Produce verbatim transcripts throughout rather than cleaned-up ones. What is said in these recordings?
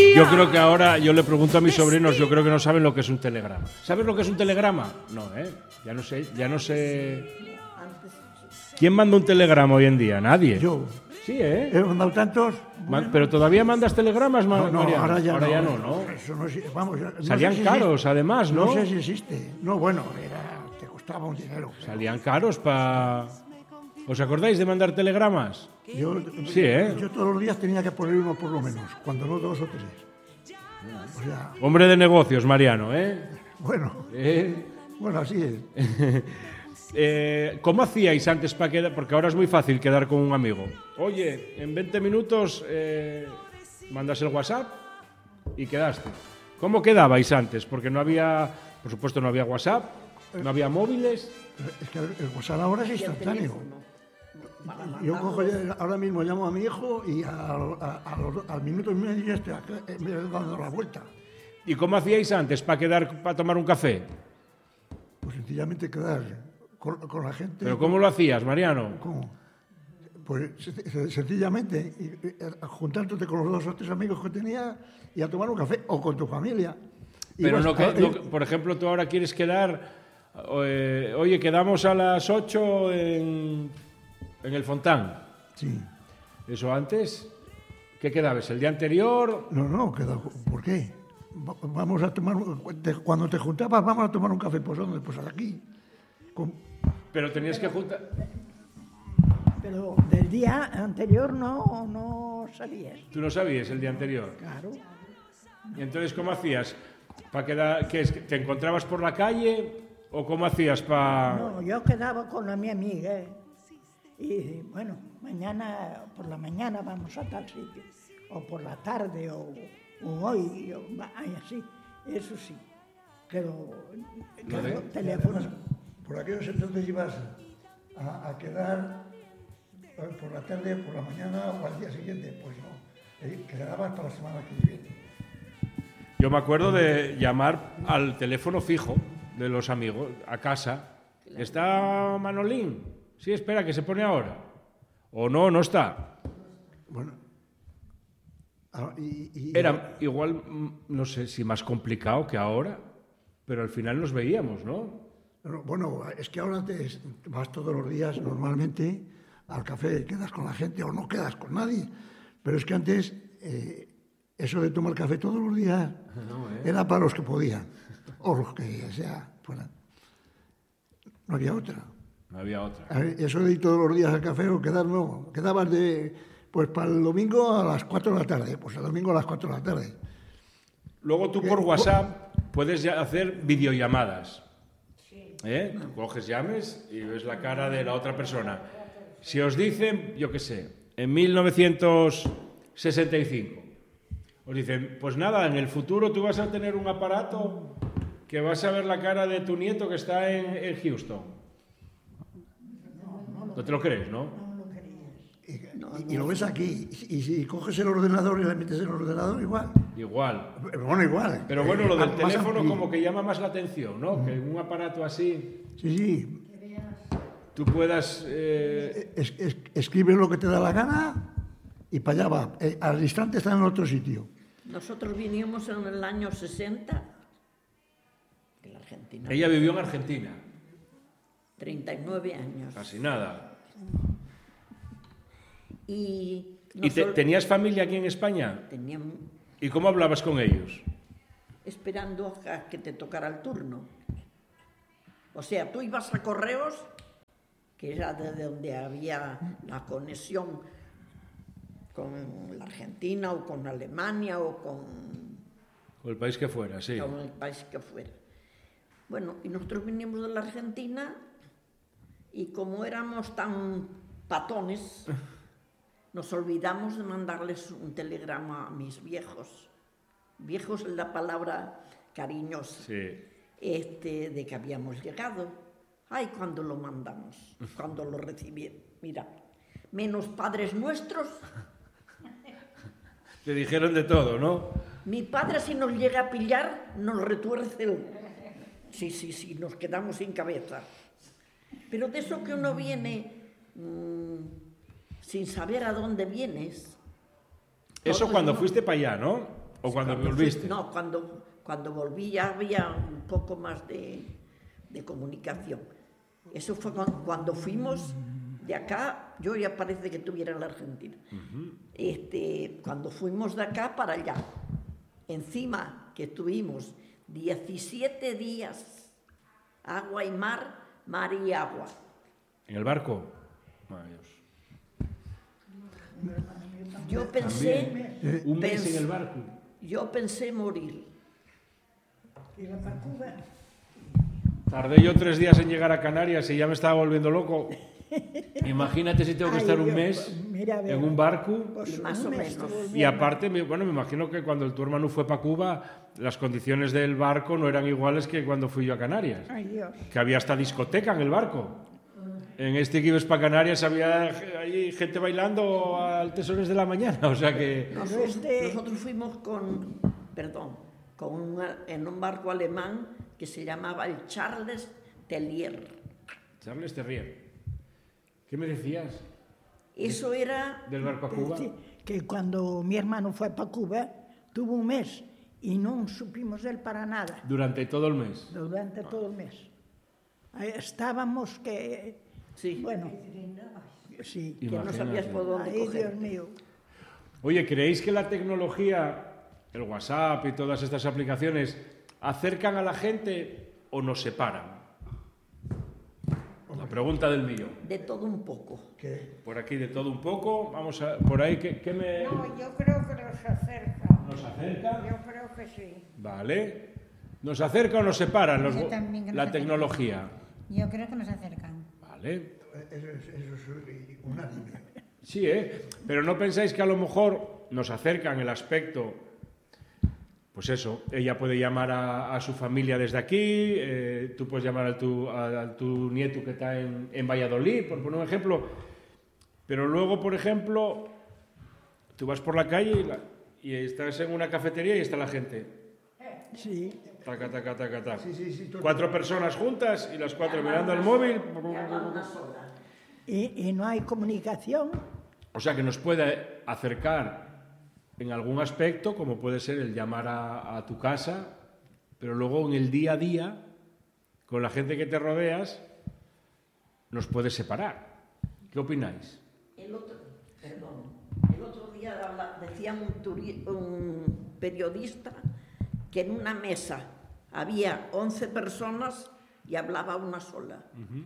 Yo creo que ahora, yo le pregunto a mis sobrinos, yo creo que no saben lo que es un telegrama. ¿Sabes lo que es un telegrama? No, ¿eh? Ya no sé, ya no sé. ¿Quién manda un telegrama hoy en día? Nadie. Yo. Sí, ¿eh? He mandado tantos. Man, ¿Pero todavía mandas telegramas, No, no, Mariano? ahora ya ahora no. ya no, ¿no? Eso no, vamos, no Salían sé si caros, existe. además, ¿no? No sé si existe. No, bueno, era, te costaba un dinero. Salían caros para... ¿Os acordáis de mandar telegramas? Yo, Sí, ¿eh? Yo todos los días tenía que poner uno por lo menos, cuando no dos o tres. O sea, Hombre de negocios, Mariano, ¿eh? bueno, ¿Eh? bueno, así es. Eh, ¿Cómo hacíais antes para quedar? Porque ahora es muy fácil quedar con un amigo. Oye, en veinte minutos eh, mandas el WhatsApp y quedaste. ¿Cómo quedabais antes? Porque no había, por supuesto, no había WhatsApp, no había móviles. Es que el WhatsApp ahora es instantáneo. Yo cojo, ahora mismo llamo a mi hijo y a, a, a los, al minuto y medio ya estoy acá, me he dando la vuelta. ¿Y cómo hacíais antes para quedar, para tomar un café? Pues sencillamente quedar con, con la gente. ¿Pero cómo lo hacías, Mariano? ¿Cómo? Pues sencillamente juntándote con los dos o tres amigos que tenía y a tomar un café o con tu familia. Y Pero vas, no, que, a, no, por ejemplo, tú ahora quieres quedar, eh, oye, quedamos a las ocho en, en el Fontán. Sí. ¿Eso antes? ¿Qué quedabas? ¿El día anterior? No, no, queda, ¿por qué? Vamos a tomar, cuando te juntabas, vamos a tomar un café, pues ¿dónde? Pues aquí. Con... Pero tenías que juntar... Pero del día anterior no, no sabías. ¿Tú no sabías el día anterior? Claro. ¿Y entonces cómo hacías? ¿Para quedar, qué es, ¿Te encontrabas por la calle o cómo hacías para...? No, yo quedaba con la mi amiga y bueno, mañana, por la mañana vamos a tal sitio, o por la tarde, o, o hoy, o así, eso sí. Pero, claro, de... teléfonos... Por aquellos entonces ibas a, a quedar por la tarde, por la mañana o al día siguiente, pues no, eh, quedabas para la semana que viene. Yo me acuerdo de llamar al teléfono fijo de los amigos, a casa. ¿Está Manolín? Sí, espera, que se pone ahora. ¿O no, no está? Bueno. Y, y, Era igual, no sé si más complicado que ahora, pero al final nos veíamos, ¿no? Bueno, es que ahora te vas todos los días normalmente al café, quedas con la gente o no quedas con nadie. Pero es que antes... Eh, eso de tomar café todos los días no, ¿eh? Era para los que podían, o los que sea, fueran. No había otra. No había otra. Eso de ir todos los días al café o quedar, no. Quedabas de, pues para el domingo a las cuatro de la tarde, pues el domingo a las cuatro de la tarde. Luego tú por WhatsApp puedes hacer videollamadas. ¿Eh? Tú coges, llames y ves la cara de la otra persona. Si os dicen, yo qué sé, en mil novecientos sesenta y cinco... Os dicen, pues nada, en el futuro tú vas a tener un aparato que vas a ver la cara de tu nieto que está en, en Houston. No, no, lo no te lo crees, ¿no? No lo creías. Y, no, y, y lo ves aquí. Y, y si coges el ordenador y le metes el ordenador, igual. Igual. Bueno, igual. Pero bueno, lo del eh, teléfono como que llama más la atención, ¿no? Mm. Que un aparato así... Sí, sí. Tú puedas... Eh... Es, es, escribes lo que te da la gana y para allá va. Eh, al instante está en otro sitio. Nosotros vinimos en el año sesenta de la Argentina. Ella vivió en Argentina. treinta y nueve años. Casi nada. Y, ¿Y te, tenías familia aquí en España? Teníamos. ¿Y cómo hablabas con ellos? Esperando a que te tocara el turno. O sea, tú ibas a correos, que era de donde había la conexión con la Argentina o con Alemania o con... Con el país que fuera, sí. Con el país que fuera. Bueno, y nosotros vinimos de la Argentina y como éramos tan patones, nos olvidamos de mandarles un telegrama a mis viejos. Viejos es la palabra cariñosa. Sí. Este, de que habíamos llegado. Ay, cuando lo mandamos, cuando lo recibieron. Mira, menos Padres Nuestros... Te dijeron de todo, ¿no? Mi padre, si nos llega a pillar, nos retuerce el... Sí, sí, sí, nos quedamos sin cabeza. Pero de eso que uno viene mmm, sin saber a dónde vienes... Eso cuando uno... fuiste para allá, ¿no? ¿O cuando Cuando volviste? fui- no, cuando, cuando volví ya había un poco más de, de comunicación. Eso fue cu- cuando fuimos de acá, yo ya parece que estuviera en la Argentina. este, cuando fuimos de acá para allá, encima que estuvimos diecisiete días, agua y mar, mar y agua. ¿En el barco? Ay, Dios. Yo pensé, Un mes pens- en el barco. yo pensé morir. ¿Y la para Cuba? Tardé yo tres días en llegar a Canarias y ya me estaba volviendo loco. Imagínate si tengo que Ay, estar un Dios, mes pues, mira, a ver. en un barco. Pues Más un o mes menos. estuvo Y aparte, me- bueno, me imagino que cuando tu hermano fue para Cuba, las condiciones del barco no eran iguales que cuando fui yo a Canarias. Ay, Dios. Que había hasta discoteca en el barco. En este que ibas para Canarias había allí gente bailando a altas horas de la mañana, o sea que... Nosotros, este- nosotros fuimos con, perdón, con una- en un barco alemán que se llamaba el Charles Tellier. Charles Terrier, ¿qué me decías Eso era, del barco a Cuba? Sí, que cuando mi hermano fue para Cuba, tuvo un mes y no supimos de él para nada, Durante todo el mes. durante todo el mes. Ahí estábamos que, sí, bueno, sí. que no Imagínate. sabías por dónde Ay, coger. Dios mío. Oye, ¿creéis que la tecnología, el WhatsApp y todas estas aplicaciones, acercan a la gente o nos separan? La pregunta del millón. De todo un poco. Que Por aquí de todo un poco, vamos a... Por ahí, ¿qué, qué me...? No, yo creo que nos acerca. ¿Nos acerca? Yo creo que sí. Vale. ¿Nos acerca o nos separan los- Yo también que nos la acerca. tecnología? Yo creo que nos acercan. Vale. eso es, eso es unánime. Sí, ¿eh? Pero ¿no pensáis que a lo mejor nos acercan el aspecto? Pues eso, ella puede llamar a, a su familia desde aquí, eh, tú puedes llamar a tu, a, a tu nieto que está en, en Valladolid, por poner un ejemplo. Pero luego, por ejemplo, tú vas por la calle y, la- y estás en una cafetería y está la gente. Sí, Taca, taca, taca, taca. Sí, sí, sí, todo- Cuatro personas juntas y las cuatro mirando el móvil. y, y no hay comunicación. O sea que nos puede acercar en algún aspecto, como puede ser el llamar a, a tu casa, pero luego en el día a día, con la gente que te rodeas, nos puede separar. ¿Qué opináis? El otro, perdón, el otro día habla- decía un, turi- un periodista que en una mesa había once personas y hablaba una sola,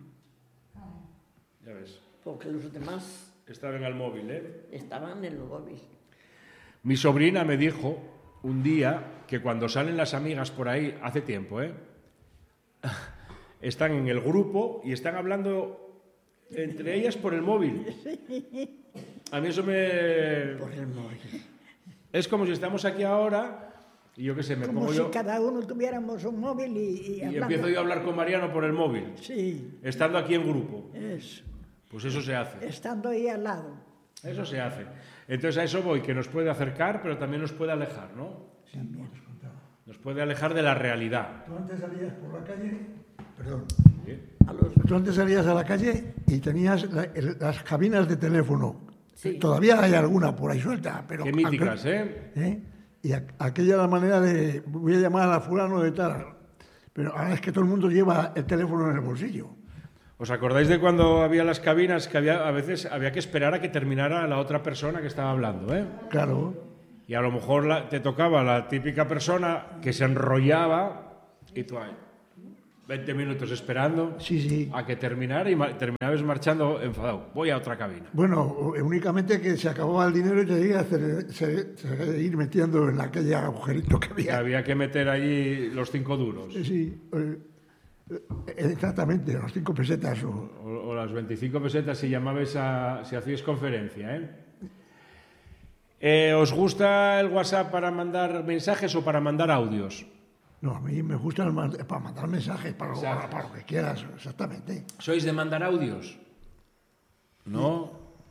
Ya ves. porque los demás Estaban al móvil, ¿eh? estaban en el móvil. Mi sobrina me dijo un día que cuando salen las amigas por ahí, hace tiempo, ¿eh? Están en el grupo y están hablando entre ellas por el móvil. A mí eso me... Por el móvil. Es como si estamos aquí ahora y yo qué sé, me Como pongo si yo cada uno tuviéramos un móvil y, y y hablando. empiezo yo a hablar con Mariano por el móvil, Sí, estando aquí en grupo. es, Pues eso se hace. estando ahí al lado. Eso se hace. Entonces a eso voy, que nos puede acercar, pero también nos puede alejar, ¿no? Nos puede alejar de la realidad. Tú antes salías por la calle, perdón, A los, tú antes salías a la calle y tenías la- el- las cabinas de teléfono. Sí. Todavía hay alguna por ahí suelta, pero... Qué míticas, aquel- ¿eh? ¿eh? Y a- aquella era la manera de, voy a llamar a fulano de tal. Pero ahora es que todo el mundo lleva el teléfono en el bolsillo. ¿Os acordáis de cuando había las cabinas que había, a veces había que esperar a que terminara la otra persona que estaba hablando, ¿eh? Claro. Y a lo mejor la- te tocaba la típica persona que se enrollaba y tú ahí, veinte minutos esperando Sí, sí. a que terminara y ma- terminabas marchando enfadado. Voy a otra cabina. Bueno, únicamente que se acababa el dinero y tenía que se, se- se ir metiendo en aquel agujerito que Que había. había que meter allí los cinco duros. Sí, eh, eh, exactamente, los cinco pesetas. O, O, o las veinticinco pesetas si llamabais a, si hacíais conferencia, ¿eh? Eh, ¿Os gusta el WhatsApp para mandar mensajes o para mandar audios? no, a mí me gusta el mand- para mandar mensajes, para, lo- Mensajes. para lo que quieras, exactamente. ¿Sois de mandar audios? ¿No?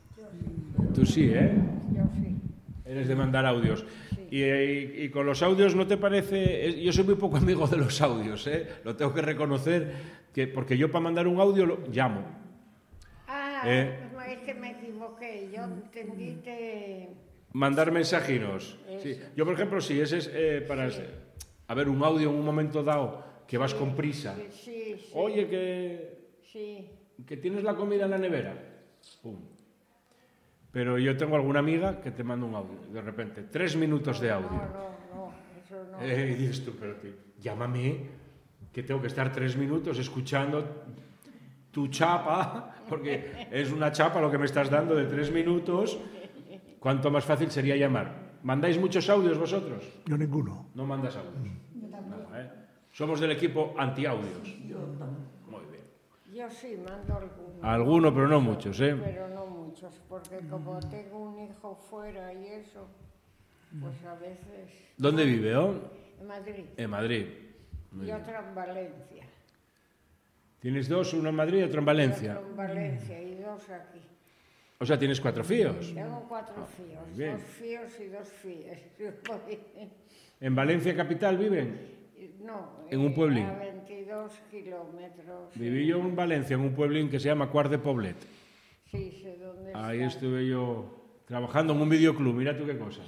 Tú sí, ¿eh? Yo sí. Eres de mandar audios. Y, y- y con los audios, ¿no te parece? es- Yo soy muy poco amigo de los audios, ¿eh? Lo tengo que reconocer, que, porque yo para mandar un audio lo llamo. Ah, Eh. no, es que me equivoqué. Yo entendí que Mandar mensajinos. Sí. Yo, por ejemplo, sí, ese es eh, para... Sí. A ver, un audio en un momento dado que vas sí, con prisa. Sí, sí, sí. Oye, que... Sí. Que tienes la comida en la nevera. Pum. Pero yo tengo alguna amiga que te manda un audio, de repente, tres minutos de audio. No, no, no, eso no. Eh, y dices tú, pero tío, llámame, que tengo que estar tres minutos escuchando tu chapa, porque es una chapa lo que me estás dando de tres minutos. ¿Cuánto más fácil sería llamar? ¿Mandáis muchos audios vosotros? Yo ninguno. No mandas audios. Nada, ¿eh? Somos del equipo anti-audios. Muy bien. Yo sí mando algunos. Alguno, pero no muchos, ¿eh? Pero no muchos, porque como tengo un hijo fuera y eso, pues a veces... ¿Dónde vive, oh? En Madrid. En Madrid. Muy Y bien. otra en Valencia. ¿Tienes dos, uno en Madrid y otro en Valencia? Otro en Valencia y dos aquí. O sea, tienes cuatro fíos. Tengo cuatro fíos, muy bien. dos fíos y dos fías. ¿En Valencia capital viven? No, En un pueblín. a veintidós kilómetros. Viví yo en Valencia, en un pueblín que se llama Cuart de Poblet. Sí, sé dónde Ahí está. estuve yo trabajando en un videoclub, mira tú qué cosa.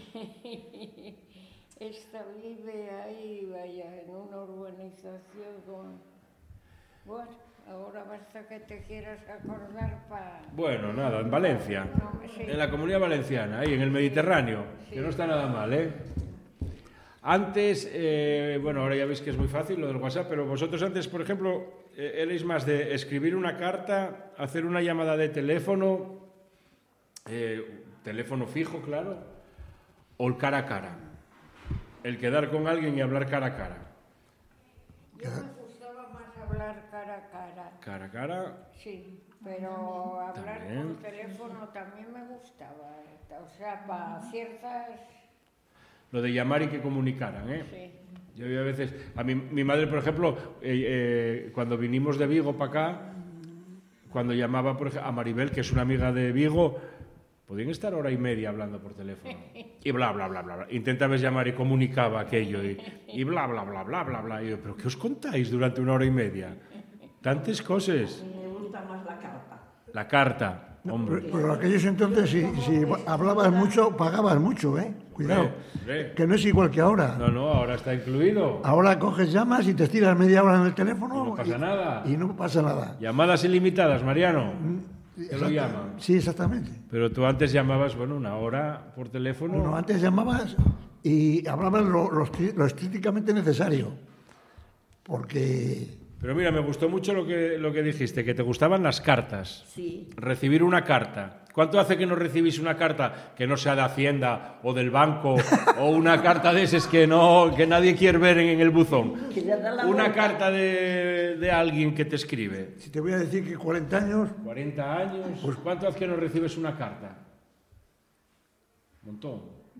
Esta vive ahí, vaya, en una urbanización con... Bueno, ahora basta que te quieras acordar para... Bueno, nada, en Valencia, No, sí. en la Comunidad Valenciana, ahí en el Mediterráneo, Sí. que no está nada mal, ¿eh? Antes, eh, bueno, ahora ya veis que es muy fácil lo del WhatsApp, pero vosotros antes, por ejemplo, eh, erais más de escribir una carta, hacer una llamada de teléfono, eh, teléfono fijo, claro, o el cara a cara. El quedar con alguien y hablar cara a cara. Yo me gustaba más hablar cara a cara. Cara a cara, Sí, pero hablar También. por teléfono también me gustaba. O sea, para ciertas... lo de llamar y que comunicaran, ¿eh? Sí. Yo a veces, a mi, mi madre, por ejemplo, eh, eh, cuando vinimos de Vigo para acá, cuando llamaba por ejemplo, a Maribel, que es una amiga de Vigo, podían estar hora y media hablando por teléfono. Y bla, bla, bla, bla, bla. Intentaba llamar y comunicaba aquello. Y, y bla, bla, bla, bla, bla, bla. Y yo, ¿pero qué os contáis durante una hora y media? Tantas cosas. Me gusta más la carta. La carta, No, hombre. pero, pero en aquellos entonces, si, si hablabas mucho, pagabas mucho, ¿eh? Cuidado. Hombre. Que no es igual que ahora. No, no, ahora está incluido. Ahora coges, llamas y te estiras media hora en el teléfono. Y no pasa nada. Y no pasa nada. Llamadas ilimitadas, Mariano. Te lo Exacta- llaman. Sí, exactamente. Pero tú antes llamabas, bueno, una hora por teléfono. Bueno, antes llamabas y hablabas lo, lo, estri- lo estrictamente necesario. Porque Pero mira, me gustó mucho lo que, lo que dijiste, que te gustaban las cartas. Sí. Recibir una carta. ¿Cuánto hace que no recibís una carta que no sea de Hacienda o del banco o una carta de esas que no que nadie quiere ver en, en el buzón? Que le da la Una vuelta. carta de, de alguien que te escribe. si te voy a decir que cuarenta años, cuarenta años. Pues ¿cuánto hace que no recibes una carta? Un montón.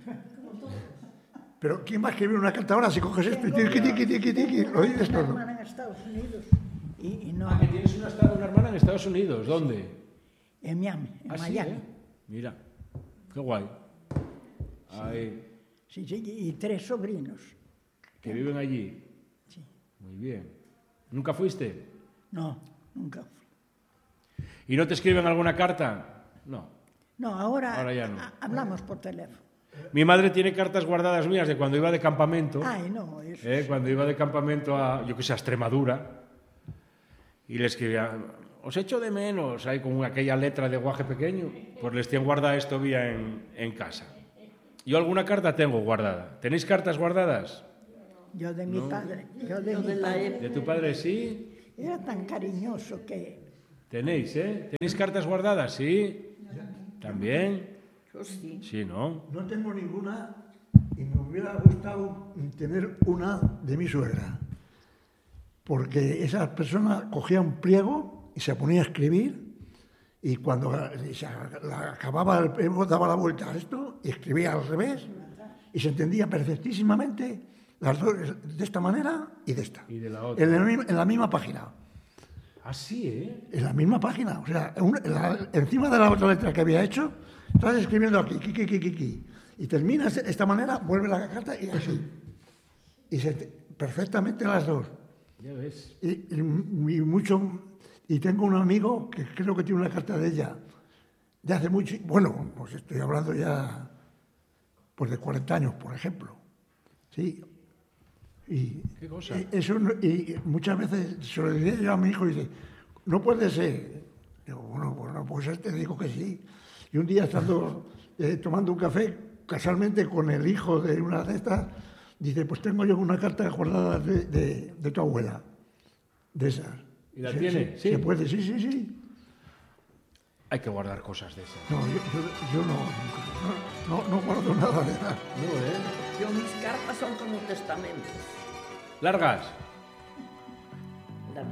pero ¿quién va a escribir una carta ahora si coges esto y tiqui, tiqui, tiqui, tiqui, lo dices Una todo? hermana en Estados Unidos y, y no Ah, que tienes una, una hermana en Estados Unidos. ¿Dónde? en Miami, en Ah, sí, Miami. ¿eh? Mira, qué guay. Ahí, Sí, sí, y tres sobrinos. que viven allí. Sí. Muy bien. ¿Nunca fuiste? No, nunca fui. ¿Y no te escriben alguna carta? No. No, ahora, Ahora ya no. ha- hablamos por teléfono. Mi madre tiene cartas guardadas mías de cuando iba de campamento. Ay, no, eso. ¿eh? Cuando iba de campamento a, yo que sé, a Extremadura. Y le escribía, os echo de menos, ahí con aquella letra de guaje pequeño. Pues les tienen guardada esto todavía en, en casa. Yo alguna carta tengo guardada. ¿Tenéis cartas guardadas? Yo de mi padre, yo de Yo mi de la padre. época. ¿De tu padre sí? Era tan cariñoso que Tenéis, ¿eh? ¿Tenéis cartas guardadas? Sí. ¿También? Yo sí. Sí, ¿no? No tengo ninguna y me hubiera gustado tener una de mi suegra. Porque esa persona cogía un pliego y se ponía a escribir y cuando se la acababa el pliego daba la vuelta a esto y escribía al revés y se entendía perfectísimamente las dos de esta manera y de esta. Y de la otra. En la, misma- en la misma página. Ah, sí, ¿eh? En la misma página. O sea, un- la- encima de la otra letra que había hecho, estás escribiendo aquí, ki, ki, ki, ki, ki. Y terminas de esta manera, vuelve la carta y así. Y se, perfectamente las dos. Ya ves. Y, y- y mucho, y tengo un amigo que creo que tiene una carta de ella de hace mucho, bueno, pues estoy hablando ya pues de cuarenta años, por ejemplo. ¿Sí? Y, ¿Qué cosa? y eso, no- y muchas veces se lo diría yo a mi hijo y dice, no puede ser. Digo, bueno, bueno, pues te digo que sí. Y un día estando eh, tomando un café, casualmente con el hijo de una de estas, dice, pues tengo yo una carta guardada de, de, de tu abuela, de esas. ¿Y la Se- tiene? se- Sí. Se puede, sí, sí, sí. Hay que guardar cosas de esas. No, yo, yo- yo no, nunca, no, no, no guardo nada de nada. No, ¿eh? Yo mis cartas son como testamentos. Largas.